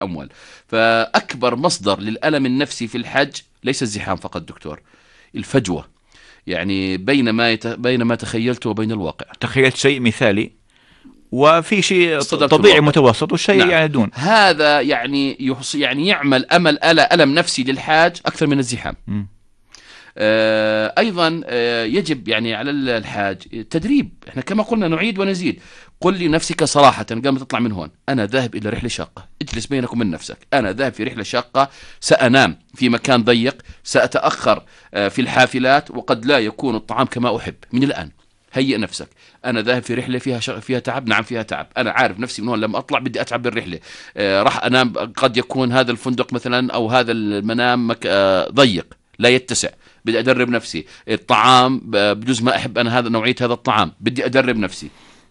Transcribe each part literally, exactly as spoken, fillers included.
أموال. فأكبر مصدر للألم النفسي في الحج ليس الزحام فقط دكتور، الفجوة، يعني بين ما يت... بين ما تخيلته وبين الواقع. تخيلت شيء مثالي وفي شيء اصطدمت طبيعي الواقع. متوسط والشيء نعم، يعني دون. هذا يعني يحص... يعني يعمل أمل ألا ألم نفسي للحاج أكثر من الزحام. م. آه، أيضا آه، يجب يعني على الحاج تدريب. احنا كما قلنا نعيد ونزيد. قل لنفسك صراحة قبل ما تطلع من هون: أنا ذاهب إلى رحلة شاقة. اجلس بينك وبين نفسك: أنا ذاهب في رحلة شاقة، سأنام في مكان ضيق، سأتأخر آه، في الحافلات، وقد لا يكون الطعام كما أحب. من الآن هيئ نفسك: أنا ذاهب في رحلة فيها شغ... فيها تعب. نعم فيها تعب، أنا عارف نفسي من هون لما أطلع بدي أتعب بالرحلة. آه، راح أنام، قد يكون هذا الفندق مثلا أو هذا المنام مك... آه، ضيق لا يتسع، بدي أدرب نفسي. الطعام بجوز ما أحب أنا هذا نوعية هذا الطعام، بدي أدرب نفسي.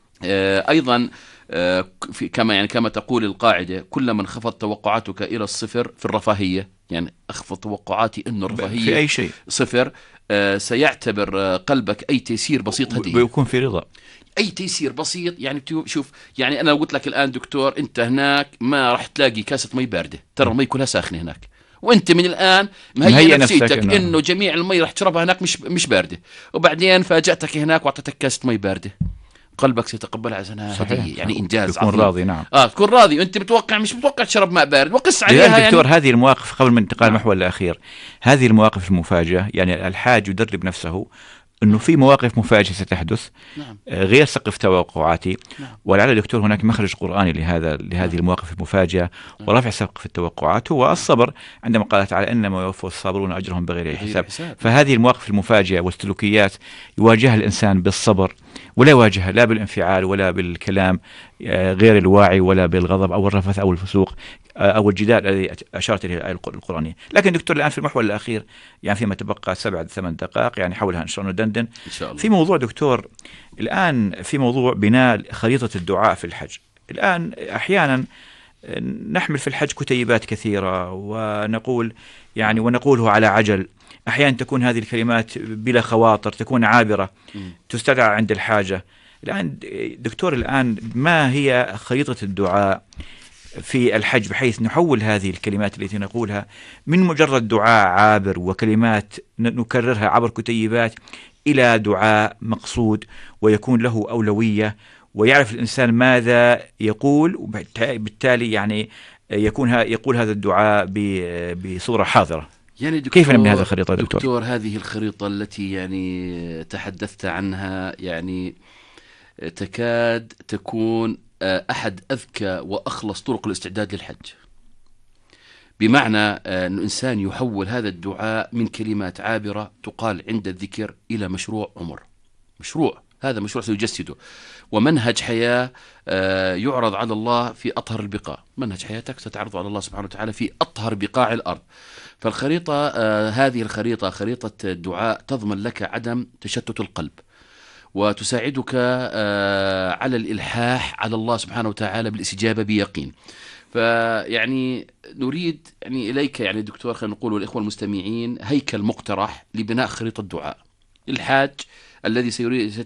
آه، أيضا آه، في كما يعني كما تقول القاعدة: كلما انخفضت توقعاتك إلى الصفر في الرفاهية، يعني أخفض توقعاتي إنه في الرفاهية أي شيء صفر، آه، سيعتبر آه، قلبك أي تيسير بسيط هدية. بيكون في رضا. أي تيسير بسيط. يعني شوف، يعني أنا لو قلت لك الآن دكتور أنت هناك ما راح تلاقي كاسة مي باردة، ترى المي كلها ساخنة هناك، وانت من الان مهيئ مهيئ نفسيتك نفسك انه جميع المي راح تشربها هناك مش مش بارده، وبعدين فاجاتك هناك واعطيتك كاسه مي بارده، قلبك سيتقبلها على انها هديه، يعني انجاز يكون عظيم. راضي. نعم. اه تكون راضي، وانت متوقع مش متوقع تشرب ماء بارد، وقس لذلك عليها دكتور يعني. هذه المواقف قبل من انتقال نعم. المحور الأخير، هذه المواقف المفاجئة، يعني الحاج يدرب نفسه أنه في مواقف مفاجئة ستحدث نعم. غير سقف توقعاتي. نعم. ولعل دكتور هناك مخرج قرآني لهذا لهذه نعم. المواقف المفاجئة ورفع سقف التوقعات هو الصبر، عندما قال تعالى: إنما يوفى الصابرون أجرهم بغير حساب. فهذه المواقف المفاجئة والسلوكيات يواجهها الإنسان بالصبر، ولا يواجهها لا بالانفعال ولا بالكلام غير الواعي ولا بالغضب أو الرفث أو الفسوق أو الجدال الذي أشارت إليه الآية القرآنية. لكن دكتور الآن في المحور الأخير، يعني فيما تبقى سبعة ثمان دقائق يعني حولها إن شاء الله ندندن إن شاء الله. في موضوع دكتور الآن، في موضوع بناء خريطة الدعاء في الحج. الآن أحيانا نحمل في الحج كتيبات كثيرة ونقول يعني ونقوله على عجل، أحيانا تكون هذه الكلمات بلا خواطر، تكون عابرة تستدعى عند الحاجة. الآن دكتور الآن ما هي خريطة الدعاء في الحج بحيث نحول هذه الكلمات التي نقولها من مجرد دعاء عابر وكلمات نكررها عبر كتيبات إلى دعاء مقصود ويكون له أولوية ويعرف الإنسان ماذا يقول، وبالتالي يعني يكون يقول هذا الدعاء بصورة حاضرة. يعني دكتور كيف نبني هذه الخريطة دكتور؟ دكتور هذه الخريطة التي يعني تحدثت عنها يعني تكاد تكون أحد أذكى وأخلص طرق الاستعداد للحج، بمعنى أن الإنسان يحول هذا الدعاء من كلمات عابرة تقال عند الذكر إلى مشروع عمر. مشروع، هذا مشروع سيجسده، ومنهج حياة يعرض على الله في أطهر البقاع. منهج حياتك ستعرض على الله سبحانه وتعالى في أطهر بقاع الأرض. فالخريطة هذه الخريطة خريطة الدعاء تضمن لك عدم تشتت القلب، وتساعدك على الإلحاح على الله سبحانه وتعالى بالاستجابة بيقين. فيعني نريد يعني إليك يعني دكتور، خلينا نقول والإخوة المستمعين، هيكل مقترح لبناء خريطة الدعاء. الحاج الذي سيريد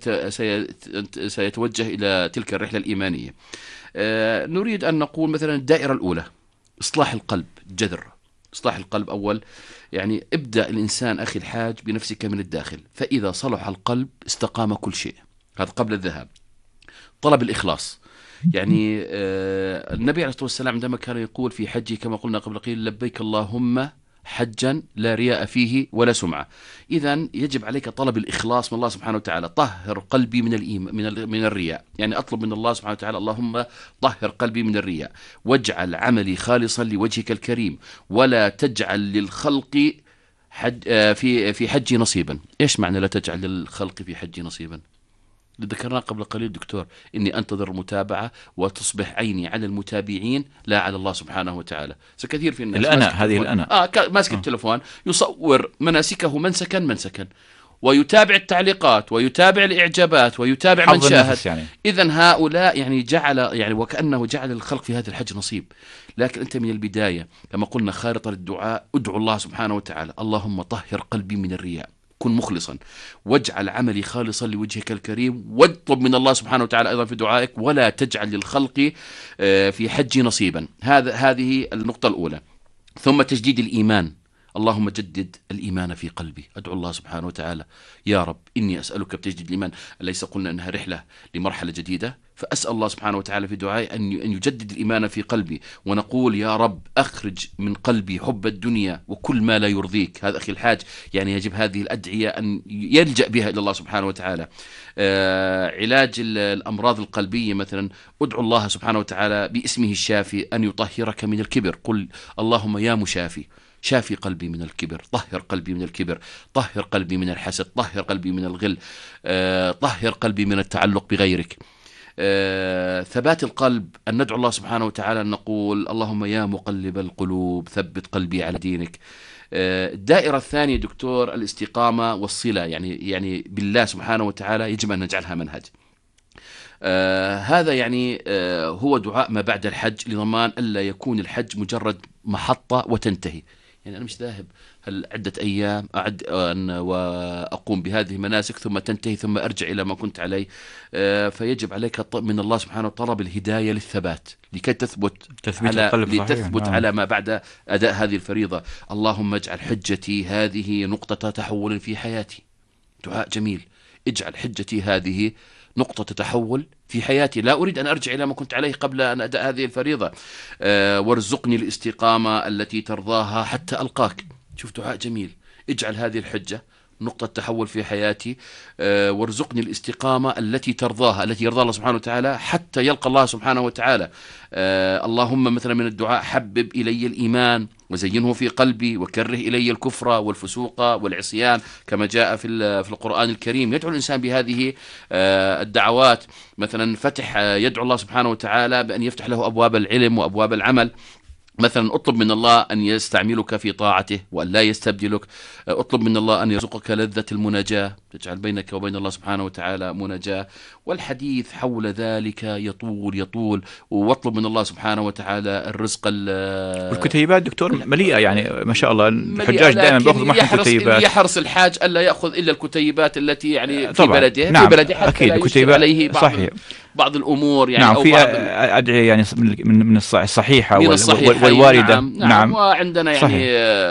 سيتوجه إلى تلك الرحلة الإيمانية، نريد أن نقول مثلا الدائرة الأولى إصلاح القلب، جذر إصلاح القلب. أول يعني ابدأ الإنسان أخي الحاج بنفسك من الداخل، فإذا صلح القلب استقام كل شيء. هذا قبل الذهاب. طلب الإخلاص، يعني آه النبي عليه الصلاة والسلام عندما كان يقول في حجه كما قلنا قبل قليل: لبيك اللهم حجا لا رياء فيه ولا سمعة. إذن يجب عليك طلب الإخلاص من الله سبحانه وتعالى. طهر قلبي من الإيم من من الرياء، يعني أطلب من الله سبحانه وتعالى: اللهم طهر قلبي من الرياء، واجعل عملي خالصا لوجهك الكريم، ولا تجعل للخلق حج في في حجي نصيبا. إيش معنى لا تجعل للخلق في حجي نصيبا؟ ذكرنا قبل قليل دكتور إني أنتظر المتابعة وتصبح عيني على المتابعين لا على الله سبحانه وتعالى. سكثير في الناس الأنا هذه الأنا آه ماسك آه. التلفون يصور مناسكه منسكا منسكا، ويتابع التعليقات ويتابع الإعجابات ويتابع من شاهد. يعني. إذن هؤلاء يعني جعل يعني وكأنه جعل الخلق في هذا الحج نصيب. لكن أنت من البداية كما قلنا خارطة للدعاء ادعو الله سبحانه وتعالى: اللهم طهر قلبي من الرياء، كن مخلصا، واجعل عملي خالصا لوجهك الكريم، واطلب من الله سبحانه وتعالى أيضا في دعائك ولا تجعل للخلق في حجي نصيبا. هذا هذه النقطة الأولى. ثم تجديد الإيمان، اللهم جدد الإيمان في قلبي. أدعو الله سبحانه وتعالى يا رب إني أسألك بتجديد الإيمان. أليس قلنا أنها رحلة لمرحلة جديدة؟ فأسأل الله سبحانه وتعالى في دعائي أن يجدد الإيمان في قلبي، ونقول يا رب أخرج من قلبي حب الدنيا وكل ما لا يرضيك. هذا أخي الحاج يعني يجب هذه الأدعية أن يلجأ بها إلى الله سبحانه وتعالى. آه علاج الأمراض القلبية مثلا، أدعو الله سبحانه وتعالى باسمه الشافي أن يطهرك من الكبر. قل اللهم يا مشافي شافي قلبي من الكبر، طهر قلبي من الكبر، طهر قلبي من الحسد، طهر قلبي من الغل، آه طهر قلبي من التعلق بغيرك. آه، ثبات القلب، أن ندعو الله سبحانه وتعالى أن نقول اللهم يا مقلب القلوب ثبت قلبي على دينك. آه، الدائرة الثانية دكتور الاستقامة والصلة، يعني يعني بالله سبحانه وتعالى يجب أن نجعلها منهج. آه هذا يعني آه هو دعاء ما بعد الحج لضمان ألا يكون الحج مجرد محطة وتنتهي. يعني أنا مش ذاهب هل عدة أيام أعد أن وأقوم بهذه المناسك ثم تنتهي ثم أرجع إلى ما كنت عليه. آه فيجب عليك من الله سبحانه وتعالى الهداية للثبات لكي تثبت على لتثبت نعم. على ما بعد أداء هذه الفريضة. اللهم اجعل حجتي هذه نقطة تحول في حياتي. دعاء جميل. اجعل حجتي هذه نقطة تحول في حياتي، لا أريد أن أرجع إلى ما كنت عليه قبل أن أداء هذه الفريضة. أه وارزقني الاستقامة التي ترضاها حتى ألقاك. شوف دعاء جميل. اجعل هذه الحجة نقطة تحول في حياتي، أه وارزقني الاستقامة التي ترضاها، التي يرضى الله سبحانه وتعالى حتى يلقى الله سبحانه وتعالى. أه اللهم مثلا من الدعاء حبب إلي الإيمان وزينه في قلبي وكره إلي الكفر والفسوق والعصيان كما جاء في في القرآن الكريم. يدعو الإنسان بهذه الدعوات. مثلا فتح، يدعو الله سبحانه وتعالى بأن يفتح له أبواب العلم وأبواب العمل. مثلا اطلب من الله أن يستعملك في طاعته وأن لا يستبدلك. اطلب من الله أن يرزقك لذة المناجاة، تجعل بينك وبين الله سبحانه وتعالى مناجاة. والحديث حول ذلك يطول يطول. واطلب من الله سبحانه وتعالى الرزق. والكتيبات دكتور مليئة يعني ما شاء الله. الحجاج دائما بيأخذ معهم كتيبات. يحرص الحاج ألا يأخذ إلا الكتيبات التي يعني طبعا. في بلده نعم. في بلده حتى أكيد لا الكتيبات عليه بعض صحيح. بعض الأمور يعني. نعم. أو في بعض أدعية يعني من من الصحيحة من الصحيحة والواردة. نعم. نعم. نعم. وعندنا يعني صحيح.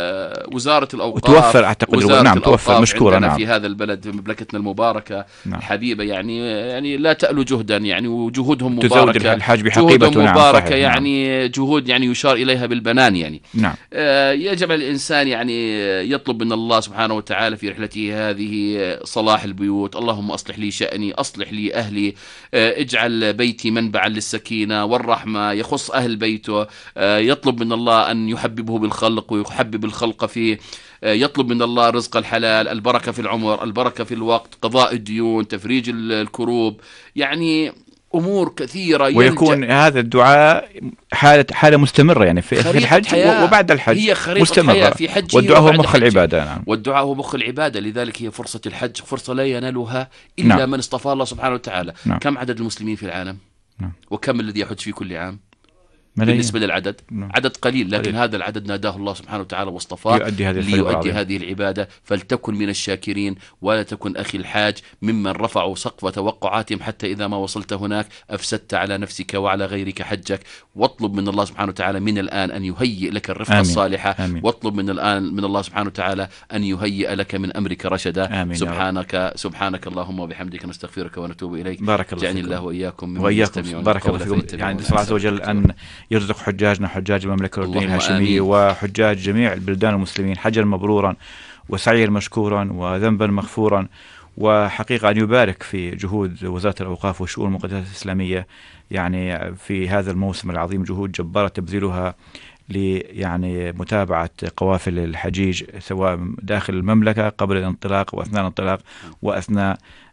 وزارة الأوقاف وتوفر أعتقد. نعم توفر مشكورة. نعم. في هذا البلد في مملكتنا المباركة نعم. الحبيبة يعني يعني لا تألو جهدا يعني، وجهودهم مباركة. تزود الحاج بحقيبته. نعم. مباركة صحيح. يعني نعم. جهود يعني يشار إليها بالبنان يعني. نعم. آه يجب الإنسان يعني يطلب من الله سبحانه وتعالى في رحلته هذه صلاح البيوت. اللهم أصلح لي شأني، أصلح لي أهلي، آه اجعل بيتي منبعا للسكينة والرحمة، يخص أهل بيته. آه يطلب من الله أن يحببه بالخلق ويحبب الخلق فيه. يطلب من الله رزق الحلال، البركة في العمر، البركة في الوقت، قضاء الديون، تفريج الكروب، يعني أمور كثيرة. ويكون هذا الدعاء حالة حالة مستمرة يعني في الحج حياة. وبعد الحج هي خريطة مستمرة حياة في حجه. والدعاء هو مخ العبادة. نعم. والدعاء هو مخ العبادة. لذلك هي فرصة الحج فرصة لا ينالها إلا نعم. من اصطفى الله سبحانه وتعالى. نعم. كم عدد المسلمين في العالم؟ نعم. وكم الذي يحج في كل عام؟ ملايين. بالنسبة للعدد نعم. عدد قليل، لكن قليل. هذا العدد ناداه الله سبحانه وتعالى واصطفاه ليؤدي هذه, ليؤدي هذه العبادة. فلتكن من الشاكرين ولا تكن أخي الحاج ممن رفعوا سقف توقعاتهم حتى إذا ما وصلت هناك أفسدت على نفسك وعلى غيرك حجك. واطلب من الله سبحانه وتعالى من الآن أن يهيئ لك الرفقة آمين. الصالحة. آمين. واطلب من الآن من الله سبحانه وتعالى أن يهيئ لك من أمرك رشدا. آمين. سبحانك سبحانك اللهم وبحمدك نستغفرك ونتوب إليك. بارك الله جعلني فيكم. الله وإياكم وإياكم. بارك الله فيكم. يعني نسأل الله عز وجل أن يرزق حجاجنا حجاج المملكة الأردنية الهاشمية وحجاج جميع البلدان المسلمين حجا مبرورا وسعيا مشكورا وذنبا مغفورا. وحقيقة أن يبارك في جهود وزارة الأوقاف والشؤون المقدسة الإسلامية يعني في هذا الموسم العظيم، جهود جبارة تبذلها ل يعني متابعة قوافل الحجيج سواء داخل المملكة قبل الانطلاق وأثناء الانطلاق وأثناء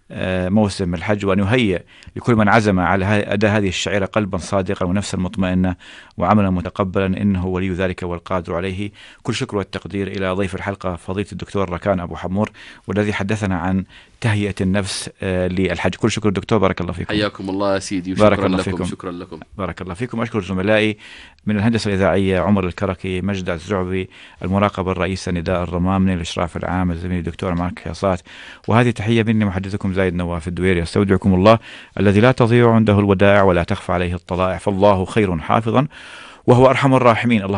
موسم الحج، وأن يهيئ لكل من عزم على أداء هذه الشعيرة قلبا صادقا ونفسا مطمئنة وعملا متقبلا، إنه ولي ذلك والقادر عليه. كل شكر والتقدير إلى ضيف الحلقة فضيلة الدكتور ركان أبو حمور، والذي حدثنا عن تهيئة النفس للحج. كل شكر دكتور، بارك الله فيكم. حياكم الله سيدي، وشكرا لكم. فيكم. شكرا لكم. بارك الله فيكم. أشكر زملائي من الهندسة الإذاعية عمر الكركي، مجد الزعبي، المراقبة الرئيسة نداء الرمامني، الإشراف العام الزميل الدكتور مارك حياصات، وهذه تحية مني محدثكم زايد نواف الدويري. استودعكم الله الذي لا تضيع عنده الودائع ولا تخفى عليه الطلائع، فالله خير حافظا وهو أرحم الراحمين. الله